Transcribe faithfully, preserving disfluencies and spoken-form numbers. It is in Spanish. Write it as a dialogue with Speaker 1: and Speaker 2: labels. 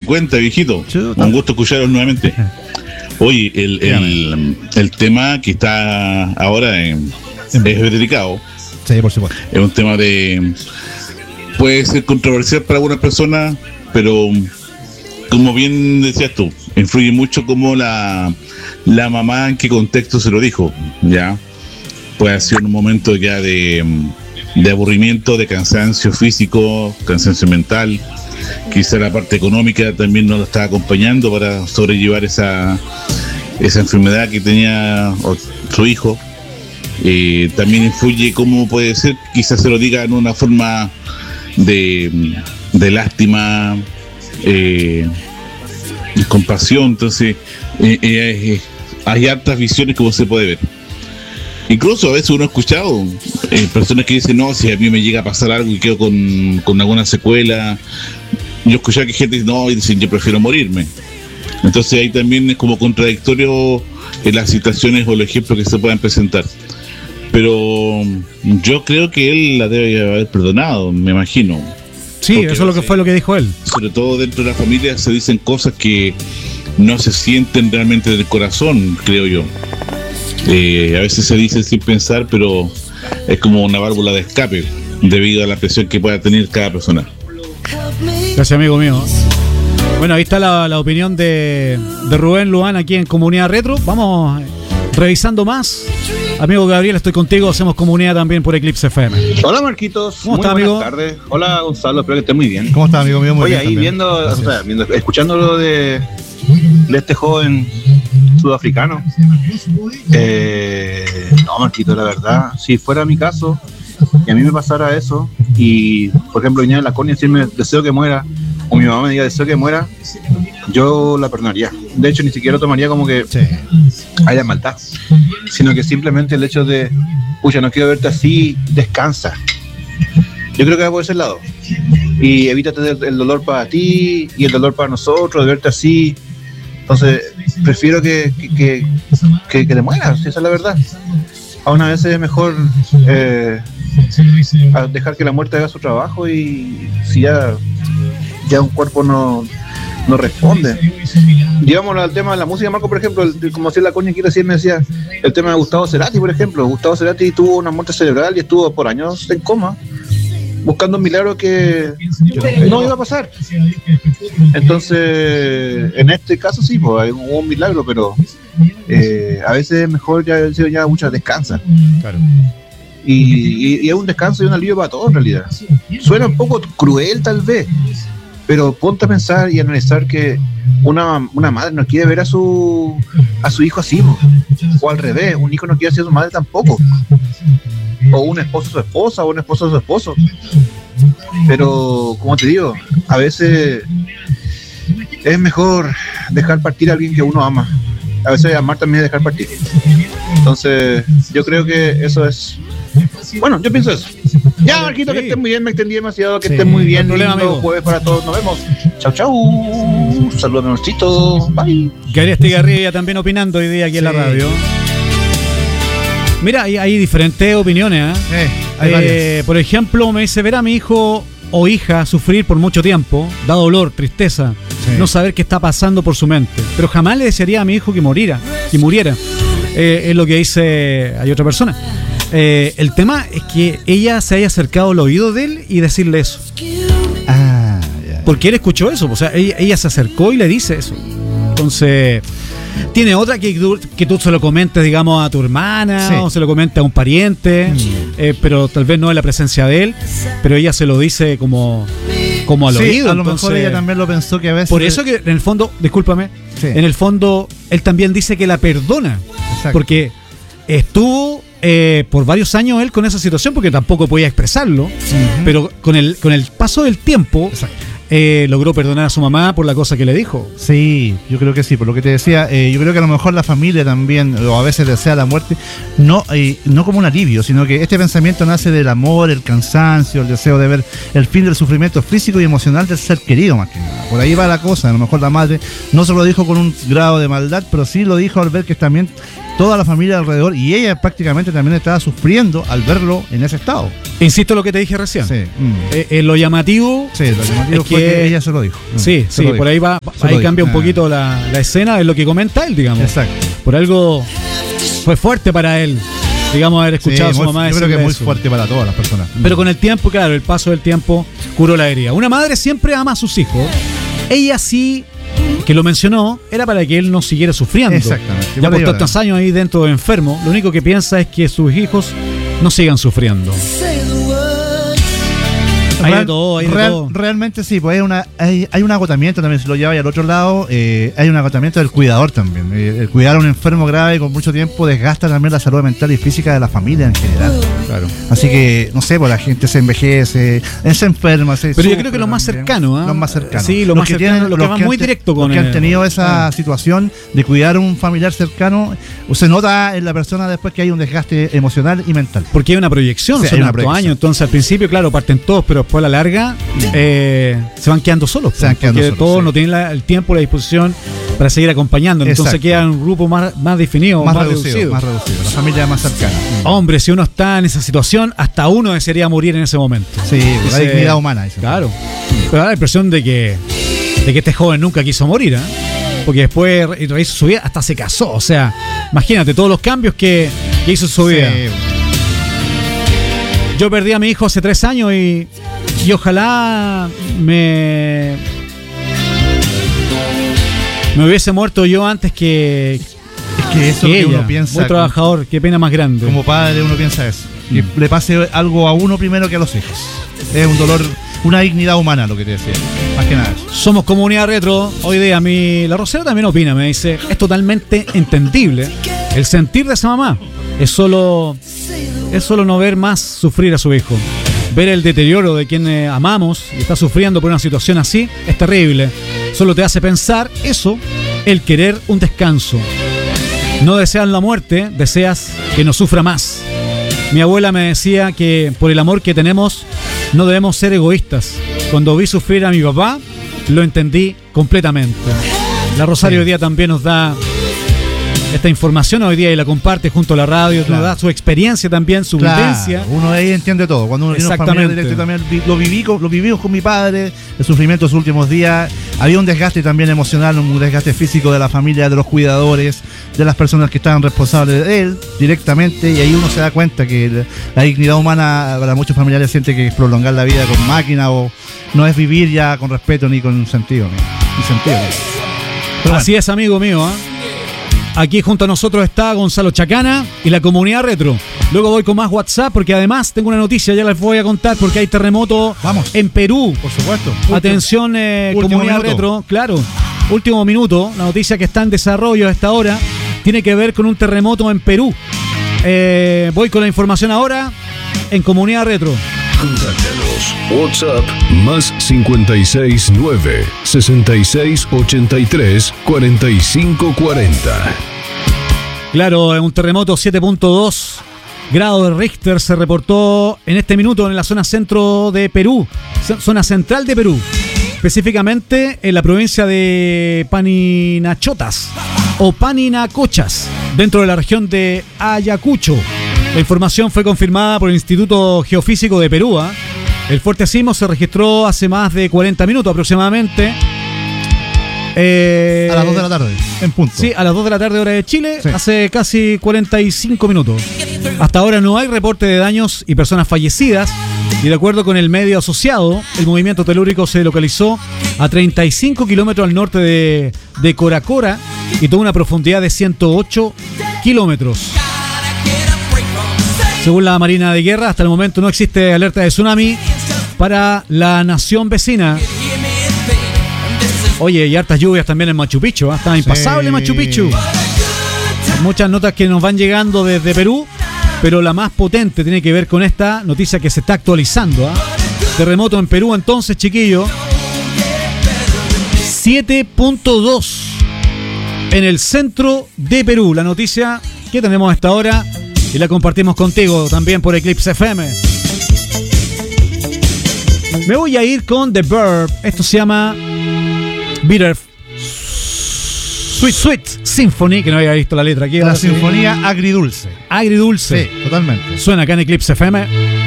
Speaker 1: cuenta, viejito.
Speaker 2: Chuta.
Speaker 1: Un gusto escucharos nuevamente. Oye, el, el, el tema que está ahora en, es delicado.
Speaker 2: Sí, por supuesto.
Speaker 1: Es un tema de... Puede ser controversial para algunas personas, pero como bien decías tú, influye mucho como la, la mamá en qué contexto se lo dijo, ¿ya? Puede ser un momento ya de, de aburrimiento, de cansancio físico, cansancio mental. Quizá la parte económica también no lo estaba acompañando para sobrellevar esa, esa enfermedad que tenía su hijo. Eh, también influye cómo puede ser, quizás se lo diga en una forma de, de lástima, eh, compasión. Entonces eh, eh, hay hartas visiones como se puede ver. Incluso a veces uno ha escuchado eh, personas que dicen, no, si a mí me llega a pasar algo y quedo con, con alguna secuela. Yo he escuchado que gente dice, no, y dicen, yo prefiero morirme. Entonces ahí también es como contradictorio en las situaciones o los ejemplos que se puedan presentar. Pero yo creo que él la debe haber perdonado, me imagino.
Speaker 2: Sí, porque eso es lo que fue lo que dijo él.
Speaker 1: Sobre todo dentro de la familia se dicen cosas que no se sienten realmente del corazón, creo yo. Eh, a veces se dice sin pensar, pero es como una válvula de escape debido a la presión que pueda tener cada persona.
Speaker 2: Gracias, amigo mío. Bueno, ahí está la, la opinión de, de Rubén Luan aquí en Comunidad Retro. Vamos revisando más. Amigo Gabriel, estoy contigo. Hacemos comunidad también por Eclipse F M.
Speaker 3: Hola, Marquitos.
Speaker 2: ¿Cómo
Speaker 3: muy
Speaker 2: está,
Speaker 3: buenas
Speaker 2: amigo?
Speaker 3: tardes. Hola, Gonzalo. Espero que estés muy bien.
Speaker 2: ¿Cómo está, amigo mío? Muy
Speaker 3: Oye,
Speaker 2: bien.
Speaker 3: ahí
Speaker 2: También.
Speaker 3: viendo, o
Speaker 2: Gracias.
Speaker 3: sea, viendo, escuchando lo de, de este joven sudafricano. Eh, no, Marquito, la verdad, si fuera mi caso y a mí me pasara eso y, por ejemplo, viniera la Connie y decirme deseo que muera, o mi mamá me diga deseo que muera, yo la perdonaría. De hecho, ni siquiera lo tomaría como que
Speaker 2: Sí.
Speaker 3: haya maldad, sino que simplemente el hecho de, pucha, no quiero verte así, descansa. Yo creo que va por ese lado. Y evítate el, el dolor para ti y el dolor para nosotros, de verte así. Entonces, prefiero que, que, que, que, que te mueras, esa es la verdad. A una vez es mejor eh, dejar que la muerte haga su trabajo y si ya, ya un cuerpo no, no responde. Llevámonos al tema de la música, Marco, por ejemplo, el, como decía la Connie aquí recién me decía, el tema de Gustavo Cerati, por ejemplo. Gustavo Cerati tuvo una muerte cerebral y estuvo por años en coma, buscando un milagro que no iba a pasar. Entonces, en este caso sí, pues, hubo un milagro, pero eh, a veces es mejor ya, ya muchas descansa.
Speaker 2: Claro.
Speaker 3: Y, y, y es un descanso y un alivio para todos en realidad. Suena un poco cruel tal vez, pero ponte a pensar y analizar que una, una madre no quiere ver a su a su hijo así, o al revés, un hijo no quiere ser su madre tampoco, o un esposo a su esposa, o un esposo a su esposo. Pero, como te digo, a veces es mejor dejar partir a alguien que uno ama. A veces amar también es dejar partir. Entonces, yo creo que eso es... Bueno, yo pienso eso. Ya, Marquito,
Speaker 2: sí.
Speaker 3: que estés muy bien, me extendí demasiado, que
Speaker 2: Sí,
Speaker 3: estés muy bien.
Speaker 2: no hay problema,
Speaker 3: Lindo
Speaker 2: amigo.
Speaker 3: jueves para todos, nos vemos. Chau, chau. Saludos, menorcito. Bye.
Speaker 2: Gabriel Estigarribia también opinando hoy día aquí en la
Speaker 4: Sí.
Speaker 2: radio. Mira, hay, hay diferentes opiniones, ¿eh?
Speaker 4: Eh, hay
Speaker 2: Eh,
Speaker 4: varias.
Speaker 2: por ejemplo, me dice, ver a mi hijo o hija sufrir por mucho tiempo da dolor, tristeza,
Speaker 4: Sí.
Speaker 2: no saber qué está pasando por su mente. Pero jamás le desearía a mi hijo que muriera, que muriera. Eh, es lo que dice, hay otra persona. Eh, el tema es que ella se haya acercado al oído de él y decirle eso.
Speaker 4: Ah, ya.
Speaker 2: Porque él escuchó eso, o sea, ella, ella se acercó y le dice eso. Entonces, tiene otra que tú, que tú se lo comentes, digamos, a tu hermana,
Speaker 4: Sí.
Speaker 2: o se lo comentes a un pariente,
Speaker 4: Mm.
Speaker 2: eh, pero tal vez no en la presencia de él, pero ella se lo dice como, como al
Speaker 4: Sí,
Speaker 2: oído.
Speaker 4: a lo
Speaker 2: entonces,
Speaker 4: mejor ella también lo pensó que a veces.
Speaker 2: por eso que en el fondo, discúlpame,
Speaker 4: Sí.
Speaker 2: en el fondo él también dice que la perdona,
Speaker 4: Exacto.
Speaker 2: porque estuvo eh, por varios años él con esa situación, porque tampoco podía expresarlo,
Speaker 4: Ujú.
Speaker 2: pero con el, con el paso del tiempo
Speaker 4: Exacto.
Speaker 2: eh, logró perdonar a su mamá por la cosa que le dijo.
Speaker 4: Sí, yo creo que sí, por lo que te decía, eh, yo creo que a lo mejor la familia también, o a veces desea la muerte, no, eh, no como un alivio, sino que este pensamiento nace del amor, el cansancio, el deseo de ver el fin del sufrimiento físico y emocional del ser querido, más que nada. Por ahí va la cosa, a lo mejor la madre no se lo dijo con un grado de maldad, pero sí lo dijo al ver que también toda la familia alrededor, y ella prácticamente también estaba sufriendo al verlo en ese estado.
Speaker 2: Insisto en lo que te dije recién.
Speaker 4: Sí. Mm.
Speaker 2: Eh, eh, lo llamativo.
Speaker 4: Sí, lo llamativo
Speaker 2: es
Speaker 4: fue
Speaker 2: que,
Speaker 4: que ella se lo dijo.
Speaker 2: Sí,
Speaker 4: se
Speaker 2: sí, por ahí va, ahí cambia un
Speaker 4: ah.
Speaker 2: poquito la, la escena, es lo que comenta él, digamos.
Speaker 4: Exacto.
Speaker 2: Por algo fue fuerte para él, digamos, haber escuchado
Speaker 4: Sí,
Speaker 2: a su
Speaker 4: muy,
Speaker 2: mamá
Speaker 4: yo
Speaker 2: decirle
Speaker 4: creo que es muy
Speaker 2: eso.
Speaker 4: fuerte para todas las personas.
Speaker 2: Pero con el tiempo, claro, el paso del tiempo curó la herida. Una madre siempre ama a sus hijos. Ella sí, que lo mencionó, era para que él no siguiera sufriendo.
Speaker 4: Exactamente.
Speaker 2: Ya
Speaker 4: Igual
Speaker 2: por
Speaker 4: ella-
Speaker 2: tantos años ahí dentro de enfermo, lo único que piensa es que sus hijos no sigan sufriendo. Hay de
Speaker 4: Real-
Speaker 2: todo, hay de
Speaker 4: real-
Speaker 2: todo.
Speaker 4: Realmente sí, pues hay, una, hay, hay un agotamiento también, si lo lleva al otro lado, eh, hay un agotamiento del cuidador también. Eh, el cuidar a un enfermo grave con mucho tiempo desgasta también la salud mental y física de la familia en general.
Speaker 2: Claro.
Speaker 4: Así que, no sé, pues la gente se envejece, se enferma, se
Speaker 2: Pero yo
Speaker 4: sufre
Speaker 2: creo que lo más
Speaker 4: también.
Speaker 2: cercano, ¿ah?
Speaker 4: Los más cercanos.
Speaker 2: Sí, lo
Speaker 4: Los
Speaker 2: más
Speaker 4: que
Speaker 2: cercano,
Speaker 4: tienen-
Speaker 2: lo que
Speaker 4: los
Speaker 2: va
Speaker 4: que
Speaker 2: muy
Speaker 4: han te-
Speaker 2: directo
Speaker 4: los
Speaker 2: con
Speaker 4: que han
Speaker 2: el-
Speaker 4: tenido esa
Speaker 2: ah.
Speaker 4: situación de cuidar a un familiar cercano, se nota en la persona después que hay un desgaste emocional y mental.
Speaker 2: Porque hay una proyección,
Speaker 4: Sí,
Speaker 2: son
Speaker 4: hay una
Speaker 2: hartos
Speaker 4: proyección.
Speaker 2: años. Entonces, al principio, claro, parten todos, pero después a la larga eh, se van quedando solos.
Speaker 4: Se van
Speaker 2: pues,
Speaker 4: quedando
Speaker 2: porque
Speaker 4: solos,
Speaker 2: todos
Speaker 4: sí.
Speaker 2: no tienen la- el tiempo, la disposición para seguir acompañando. Entonces
Speaker 4: Exacto.
Speaker 2: queda un grupo más, más definido,
Speaker 4: Más,
Speaker 2: más,
Speaker 4: reducido,
Speaker 2: reducido.
Speaker 4: más reducido, la familia más cercana.
Speaker 2: Hombre, si uno está en esa situación, hasta uno desearía morir en ese momento.
Speaker 4: Sí, la
Speaker 2: Dice-
Speaker 4: dignidad humana. Dicen.
Speaker 2: Claro. Pero da la impresión de que, de que este joven nunca quiso morir, ¿eh? Porque después re- rehizo su vida, hasta se casó. O sea, imagínate todos los cambios que, que hizo en su vida.
Speaker 4: Sí.
Speaker 2: Yo perdí a mi hijo hace tres años y, y ojalá me, me hubiese muerto yo antes que,
Speaker 4: Es que eso
Speaker 2: que
Speaker 4: es lo que
Speaker 2: ella.
Speaker 4: uno piensa.
Speaker 2: Muy trabajador, qué pena más grande.
Speaker 4: Como padre uno piensa eso. Que le pase algo a uno primero que a los hijos. Es un dolor, una dignidad humana lo que te decía. Más que nada eso.
Speaker 2: Somos comunidad retro. Hoy día mi la Rosera también opina, me dice, es totalmente entendible el sentir de esa mamá. Es solo es solo no ver más sufrir a su hijo. Ver el deterioro de quien eh, amamos y está sufriendo por una situación así es terrible. Solo te hace pensar eso, el querer un descanso. No deseas la muerte, deseas que no sufra más. Mi abuela me decía que por el amor que tenemos no debemos ser egoístas. Cuando vi sufrir a mi papá, lo entendí completamente. La Rosario
Speaker 4: Sí.
Speaker 2: hoy día también nos da esta información hoy día y la comparte junto a la radio,
Speaker 4: Claro.
Speaker 2: nos da su experiencia también, su
Speaker 4: Claro,
Speaker 2: vivencia.
Speaker 4: uno ahí entiende todo. Cuando uno tiene un familiar
Speaker 2: Exactamente.
Speaker 4: directo, también vi- lo, viví con- lo vivimos con mi padre, el sufrimiento de sus últimos días. Había un desgaste también emocional, un desgaste físico de la familia, de los cuidadores, de las personas que estaban responsables de él directamente. Y ahí uno se da cuenta que el- la dignidad humana para muchos familiares siente que es prolongar la vida con máquina o no es vivir ya con respeto ni con sentido. Ni, ni sentido. Pero
Speaker 2: Así es, amigo mío. ¿eh? Aquí junto a nosotros está Gonzalo Chacana y la comunidad retro. Luego voy con más WhatsApp porque además tengo una noticia, ya les voy a contar porque hay terremoto
Speaker 4: Vamos.
Speaker 2: en Perú.
Speaker 4: Por supuesto.
Speaker 2: Atención, eh,
Speaker 4: último
Speaker 2: comunidad
Speaker 4: minuto.
Speaker 2: retro, claro. Último minuto, la noticia que está en desarrollo a esta hora tiene que ver con un terremoto en Perú. Eh, voy con la información ahora en comunidad retro.
Speaker 5: Contáctanos. WhatsApp más cincuenta y seis nueve, sesenta y seis ochenta y tres, cuarenta y cinco cuarenta.
Speaker 2: Claro, un terremoto siete punto dos grados de Richter se reportó en este minuto en la zona centro de Perú, z- zona central de Perú, específicamente en la provincia de Paninachotas o Paninacochas, dentro de la región de Ayacucho. La información fue confirmada por el Instituto Geofísico de Perú. ¿ah? El fuerte sismo se registró hace más de cuarenta minutos aproximadamente. Eh,
Speaker 4: A las dos de la tarde, en punto.
Speaker 2: Sí, a las dos de la tarde hora de Chile,
Speaker 4: Sí.
Speaker 2: hace casi cuarenta y cinco minutos. Hasta ahora no hay reporte de daños y personas fallecidas. Y de acuerdo con el medio asociado, el movimiento telúrico se localizó a treinta y cinco kilómetros al norte de, de Coracora y tuvo una profundidad de ciento ocho kilómetros. Según la Marina de Guerra, hasta el momento no existe alerta de tsunami para la nación vecina. Oye, y hartas lluvias también en Machu Picchu, ¿eh? Está impasable
Speaker 4: Sí.
Speaker 2: Machu Picchu. Muchas notas que nos van llegando desde Perú, pero la más potente tiene que ver con esta noticia que se está actualizando. ¿eh? Terremoto en Perú entonces, chiquillo. siete punto dos en el centro de Perú. La noticia que tenemos a esta hora y la compartimos contigo también por Eclipse F M. Me voy a ir con The Verb. Esto se llama Bitter Sweet, Sweet Symphony, que no había visto la letra aquí.
Speaker 4: La sinfonía agridulce.
Speaker 2: Agridulce.
Speaker 4: Sí, totalmente.
Speaker 2: Suena acá en Eclipse F M.